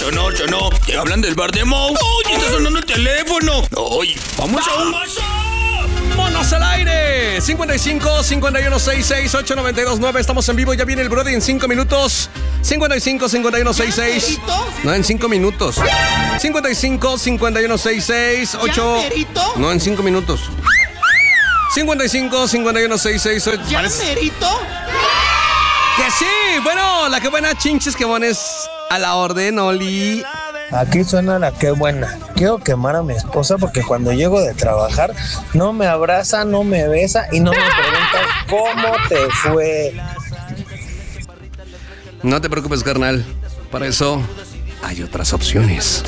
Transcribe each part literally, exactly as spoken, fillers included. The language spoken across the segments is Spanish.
sonó, sonó. ¿Te hablan del bar de Moe? ¡Ay, está sonando el teléfono! ¡Ay, vamos a un vaso! ¡Vámonos al aire! cincuenta y cinco, cincuenta y uno, sesenta y seis, ocho noventa y dos, nueve. Estamos en vivo. Ya viene el Brody en cinco minutos. cincuenta y cinco, cincuenta y uno, sesenta y seis. No, en cinco minutos. cincuenta y cinco, cincuenta y uno, sesenta y seis, ocho. No, en cinco minutos. cincuenta y cinco, cincuenta y uno, sesenta y seis, ocho. ¿Ya merito? Que sí. Bueno, la que buena, chinches que pones a la orden, Oli. Aquí suena la que buena. Quiero quemar a mi esposa porque cuando llego de trabajar no me abraza, no me besa y no me pregunta cómo te fue. No te preocupes, carnal. Para eso hay otras opciones.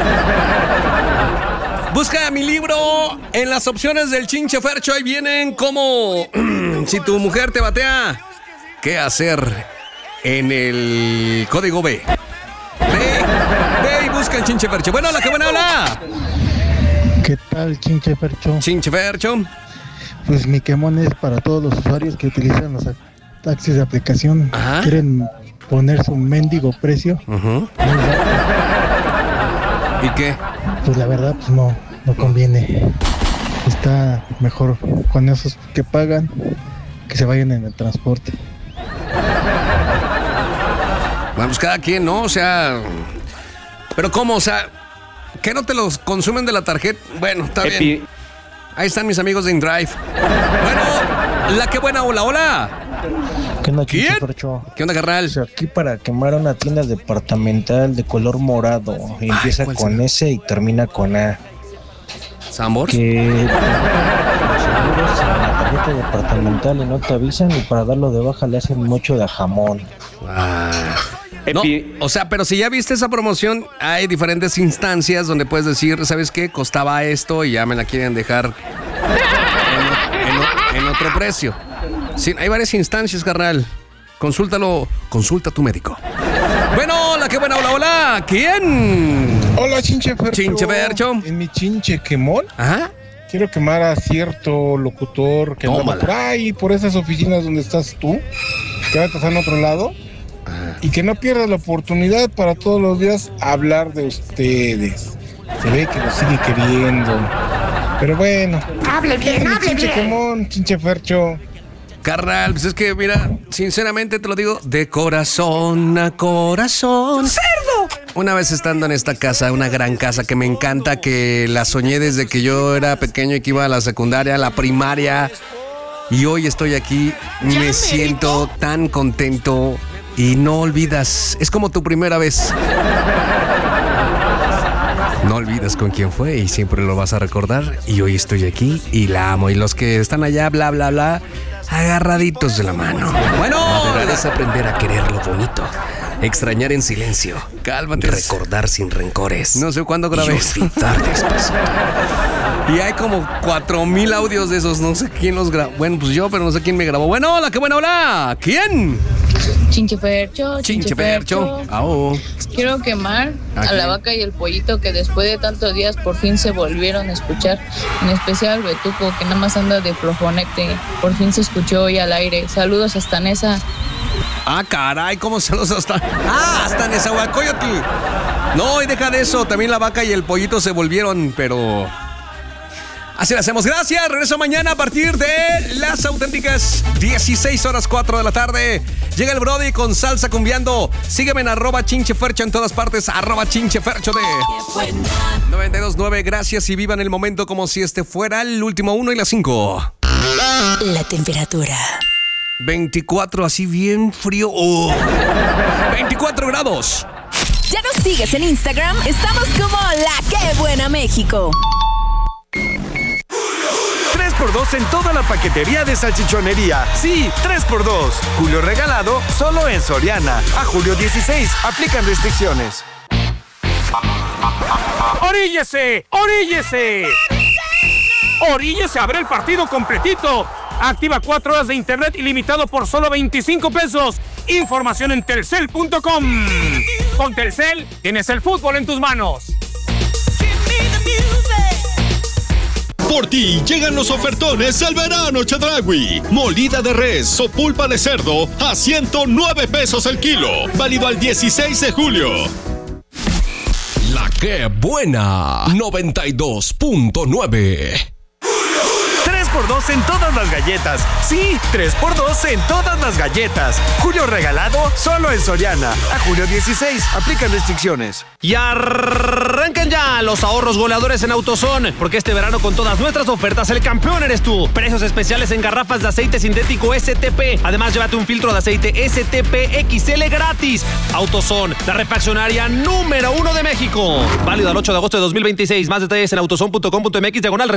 Busca mi libro en las opciones del Chinche Fercho. Ahí vienen como si tu mujer te batea, ¿qué hacer en el código B? Ve, ve y busca el Chinche Fercho. Bueno, la que buena habla. ¿Qué tal, Chinche Fercho? Chinche Fercho. Pues mi quemón es para todos los usuarios que utilizan los taxis de aplicación. Ajá. Quieren poner su mendigo precio. Uh-huh. ¿Y qué? Pues la verdad, pues no, no conviene. Está mejor con esos que pagan que se vayan en el transporte. Vamos, cada quien, ¿no? O sea, pero ¿cómo? O sea, ¿qué no te los consumen de la tarjeta? Bueno, está Epi. bien. Ahí están mis amigos de InDrive. Bueno, la que buena, hola, hola. ¿Qué onda, ¿Quién? Percho? ¿Qué onda, carnal? O sea, aquí para quemar una tienda departamental de color morado. Y empieza Ay, con será? S y termina con A. ¿Sambor? Que los seguros en la tarjeta departamental y no te avisan y para darlo de baja le hacen mucho de jamón. Ah. No, o sea, pero si ya viste esa promoción, hay diferentes instancias donde puedes decir, ¿sabes qué? Costaba esto y ya me la quieren dejar en, en, en otro precio. Sí, hay varias instancias, carnal. Consúltalo, consulta a tu médico. Bueno, la que buena, hola, hola. ¿Quién? Hola, Chinche Fercho. Chinche Fercho. En mi Chinche Quemón. Ajá. Quiero quemar a cierto locutor que anda por ahí, por esas oficinas donde estás tú, que va a pasar en otro lado. Y que no pierdas la oportunidad para todos los días hablar de ustedes. Se ve que lo sigue queriendo. Pero bueno. Hable bien, hable Chinche bien. Quemón, Chinche Fercho. Carnal, pues es que, mira, sinceramente te lo digo, de corazón a corazón. ¡Cerdo! Una vez estando en esta casa, una gran casa que me encanta, que la soñé desde que yo era pequeño y que iba a la secundaria, a la primaria. Y hoy estoy aquí, me siento tan contento y no olvidas, es como tu primera vez. No olvidas con quién fue y siempre lo vas a recordar. Y hoy estoy aquí y la amo. Y los que están allá, bla, bla, bla, agarraditos de la mano. Bueno, madurar es aprender a querer lo bonito, extrañar en silencio, cálmate, recordar sin rencores. No sé cuándo grabé. Y olvidar despacito. Y hay como cuatro mil audios de esos. No sé quién los grabó. Bueno, pues yo, pero no sé quién me grabó. Bueno, hola, qué buena, hola. ¿Quién? Chinche Fercho, Chinche Fercho. Oh. Quiero quemar ¿A, a la vaca y el pollito que después de tantos días por fin se volvieron a escuchar. En especial al Betuco, que nada más anda de flojonete. Por fin se escuchó hoy al aire. Saludos hasta Nesa. Ah, caray, ¿cómo saludos hasta? Ah, hasta Nezahualcóyotl. No, y deja de eso. También la vaca y el pollito se volvieron, pero... Así lo hacemos. Gracias. Regreso mañana a partir de las auténticas dieciséis horas cuatro de la tarde. Llega el Brody con salsa cumbiando. Sígueme en arroba chinchefercho en todas partes. Arroba chinchefercho de noventa y dos punto nueve. Gracias y vivan el momento como si este fuera el último uno y las cinco. La temperatura. veinticuatro, así bien frío. Oh. veinticuatro grados. ¿Ya nos sigues en Instagram? Estamos como La Que Buena México. tres por dos en toda la paquetería de salchichonería. Sí, tres por dos. Julio regalado solo en Soriana. A julio dieciséis. Aplican restricciones. ¡Oríllese! ¡Oríllese! ¡Oríllese a ver el partido completito! Activa cuatro horas de internet ilimitado por solo veinticinco pesos. Información en telcel punto com. Con Telcel tienes el fútbol en tus manos. Por ti llegan los ofertones al verano Chedraui. Molida de res o pulpa de cerdo a ciento nueve pesos el kilo. Válido al dieciséis de julio. La que buena noventa y dos punto nueve. tres por dos en todas las galletas. Sí, tres por dos en todas las galletas. Julio regalado solo en Soriana. A julio dieciséis, aplican restricciones. Y arrancan ya los ahorros goleadores en AutoZone, porque este verano con todas nuestras ofertas el campeón eres tú. Precios especiales en garrafas de aceite sintético S T P. Además, llévate un filtro de aceite S T P X L gratis. AutoZone, la refaccionaria número uno de México. Válido al ocho de agosto de dos mil veintiséis. Más detalles en autozone punto com punto m x diagonal